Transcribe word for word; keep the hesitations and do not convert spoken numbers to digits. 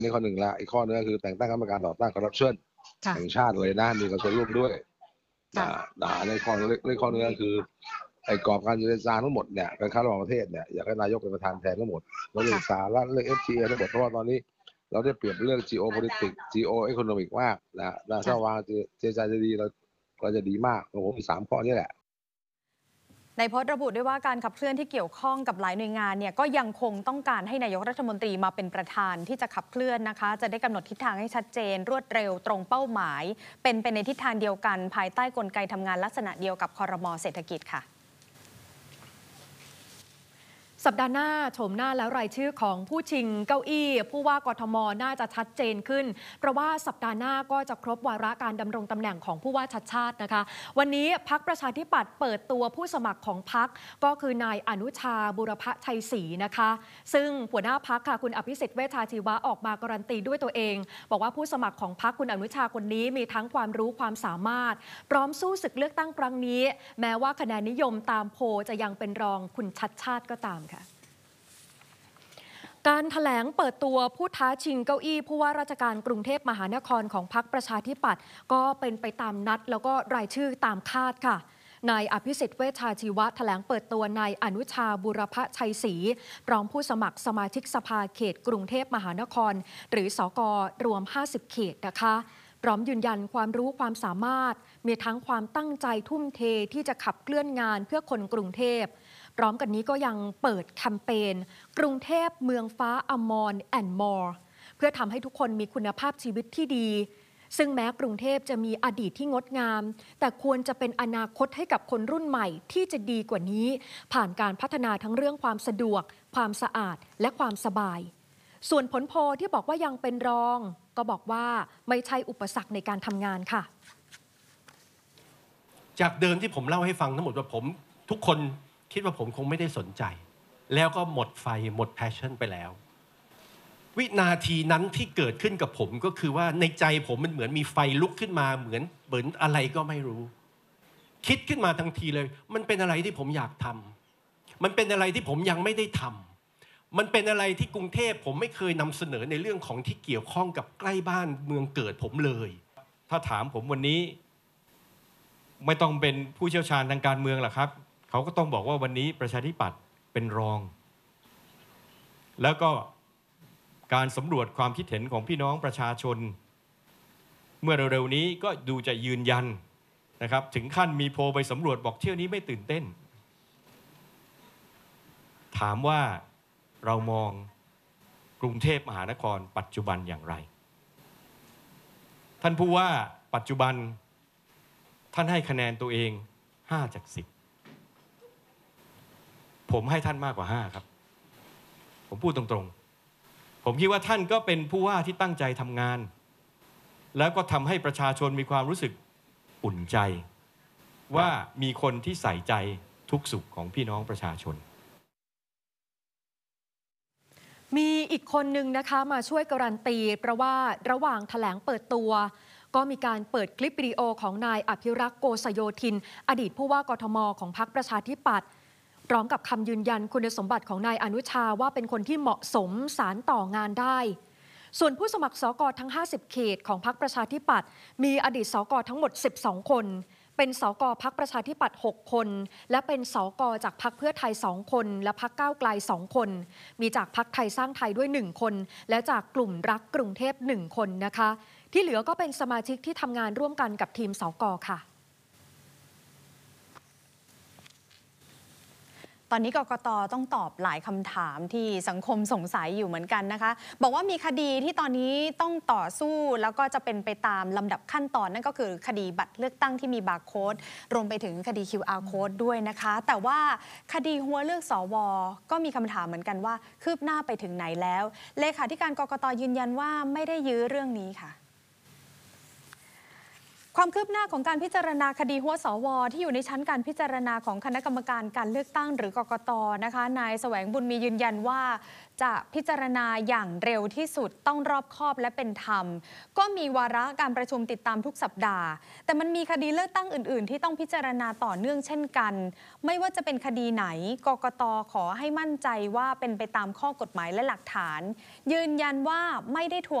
นี่ข้อหนึ่งละอีกข้อนึงก็คือแต่งตั้งคณะกรรมการต่อต้านคอร์รัปชันแห่งชาติเลยนะมีกระทรวงร่วมด้วยนะในข้อในข้อนึงก็คือไอ้กรอบการเจรจาทั้งหมดเนี่ยการค้าระหว่างประเทศเนี่ยอยากให้นายกเป็นประธานแทนทั้งหมดเราเรื่องสาระเรื่อง เอฟ ที เอ ทั้งหมดเพราะว่าตอนนี้เราได้เปรียบเรื่อง geopolitics geo-economic มากนะถ้าวางเจรจาจะดีเราก็จะดีมากผมมีสามข้อนี้แหละในโพสต์ระบุด้วยว่าการขับเคลื่อนที่เกี่ยวข้องกับหลายหน่วยงานเนี่ยก็ยังคงต้องการให้นายกรัฐมนตรีมาเป็นประธานที่จะขับเคลื่อนนะคะจะได้กำหนดทิศทางให้ชัดเจนรวดเร็วตรงเป้าหมายเป็นไปในทิศทางเดียวกันภายใต้กลไกทำงานลักษณะเดียวกับครม.เศรษฐกิจค่ะสัปดาห์หน้าโฉมหน้าแล้วรายชื่อของผู้ชิงเก้าอี้ผู้ว่ากทม.น่าจะชัดเจนขึ้นเพราะว่าสัปดาห์หน้าก็จะครบวาระการดำรงตำแหน่งของผู้ว่าชัดชาตินะคะวันนี้พรรคประชาธิปัตย์เปิดตัวผู้สมัครของพรรคก็คือนายอนุชาบุรพชัยศรีนะคะซึ่งหัวหน้าพรรคค่ะคุณอภิสิทธิ์เวชชาชีวะออกมาการันตีด้วยตัวเองบอกว่าผู้สมัครของพรรคคุณอนุชาคนนี้มีทั้งความรู้ความสามารถพร้อมสู้ศึกเลือกตั้งครั้งนี้แม้ว่าคะแนนนิยมตามโพลจะยังเป็นรองคุณชัดชาติก็ตามค่ะการแถลงเปิดตัวผู้ท้าชิงเก้าอี้ผู้ว่าราชการกรุงเทพมหานครของพรรคประชาธิปัตย์ก็เป็นไปตามนัดแล้วก็รายชื่อตามคาดค่ะนายอภิสิทธิ์เวชชาชีวะแถลงเปิดตัวนายอนุชาบุรพชัยศรีพร้อมผู้สมัครสมาชิกสภาเขตกรุงเทพมหานครหรือสกรวมห้าสิบเขตนะคะพร้อมยืนยันความรู้ความสามารถมีทั้งความตั้งใจทุ่มเทที่จะขับเคลื่อนงานเพื่อคนกรุงเทพพร้อมกันนี้ก็ยังเปิดแคมเปญกรุงเทพเมืองฟ้าอมรแอนด์มอร์เพื่อทำให้ทุกคนมีคุณภาพชีวิตที่ดีซึ่งแม้กรุงเทพจะมีอดีตที่งดงามแต่ควรจะเป็นอนาคตให้กับคนรุ่นใหม่ที่จะดีกว่านี้ผ่านการพัฒนาทั้งเรื่องความสะดวกความสะอาดและความสบายส่วนผลโพลที่บอกว่ายังเป็นรองก็บอกว่าไม่ใช่อุปสรรคในการทำงานค่ะจากเดิมที่ผมเล่าให้ฟังทั้งหมดว่าผมทุกคนคิดว่าผมคงไม่ได้สนใจแล้วก็หมดไฟหมดแพชชั่นไปแล้ววินาทีนั้นที่เกิดขึ้นกับผมก็คือว่าในใจผมมันเหมือนมีไฟลุกขึ้นมาเหมือนเหมือนอะไรก็ไม่รู้คิดขึ้นมาทันทีเลยมันเป็นอะไรที่ผมอยากทำมันเป็นอะไรที่ผมยังไม่ได้ทำมันเป็นอะไรที่กรุงเทพผมไม่เคยนำเสนอในเรื่องของที่เกี่ยวข้องกับใกล้บ้านเมืองเกิดผมเลยถ้าถามผมวันนี้ไม่ต้องเป็นผู้เชี่ยวชาญทางการเมืองหรอกครับเขาก็ต้องบอกว่าวันนี้ประชาธิปัตย์เป็นรองแล้วก็การสำรวจความคิดเห็นของพี่น้องประชาชนเมื่อเร็วๆนี้ก็ดูจะยืนยันนะครับถึงขั้นมีโพลไปสำรวจบอกเที่ยวนี้ไม่ตื่นเต้นถามว่าเรามองกรุงเทพมหานครปัจจุบันอย่างไรท่านผู้ว่าปัจจุบันท่านให้คะแนนตัวเองห้าจากสิบผมให้ท่านมากกว่าห้าครับผมพูดตรงๆผมคิดว่าท่านก็เป็นผู้ว่าที่ตั้งใจทำงานแล้วก็ทำให้ประชาชนมีความรู้สึกอุ่นใจว่ามีคนที่ใส่ใจทุกสุขของพี่น้องประชาชนมีอีกคนนึงนะคะมาช่วยการันตีเพราะว่าระหว่างแถลงเปิดตัวก็มีการเปิดคลิปวิดีโอของนายอภิรักษ์โกษโยธินอดีตผู้ว่ากทม.ของพรรคประชาธิปัตย์พร้อมกับคำยืนยันคุณสมบัติของนายอนุชาว่าเป็นคนที่เหมาะสมสานต่องานได้ส่วนผู้สมัครสกทั้งห้าสิบเขตของพรรคประชาธิปัตย์มีอดีตสกทั้งหมดสิบสองคนเป็นสกพรรคประชาธิปัตย์หกคนและเป็นสกจากพรรคเพื่อไทยสองคนและพรรคก้าวไกลสองคนมีจากพรรคไทยสร้างไทยด้วยหนึ่งคนและจากกลุ่มรักกรุงเทพหนึ่งคนนะคะที่เหลือก็เป็นสมาชิกที่ทำงานร่วมกันกับทีมสกค่ะตอนนี้กกต.ต้องตอบหลายคำถามที่สังคมสงสัยอยู่เหมือนกันนะคะบอกว่ามีคดีที่ตอนนี้ต้องต่อสู้แล้วก็จะเป็นไปตามลำดับขั้นตอนนั่นก็คือคดีบัตรเลือกตั้งที่มีบาร์โค้ดรวมไปถึงคดี คิว อาร์ Code ด้วยนะคะแต่ว่าคดีหัวเลือกสว.ก็มีคำถามเหมือนกันว่าคืบหน้าไปถึงไหนแล้วเลขาธิการกกต.ยืนยันว่าไม่ได้ยื้อเรื่องนี้ค่ะความคืบหน้าของการพิจารณาคดีหัวสวที่อยู่ในชั้นการพิจารณาของคณะกรรมการการเลือกตั้งหรือกกต.นะคะนายแสวงบุญมียืนยันว่าจะพิจารณาอย่างเร็วที่สุดต้องรอบคอบและเป็นธรรมก็มีวาระการประชุมติดตามทุกสัปดาห์แต่มันมีคดีเลือกตั้งอื่นๆที่ต้องพิจารณาต่อเนื่องเช่นกันไม่ว่าจะเป็นคดีไหนกกต.ขอให้มั่นใจว่าเป็นไปตามข้อกฎหมายและหลักฐานยืนยันว่าไม่ได้ถ่วง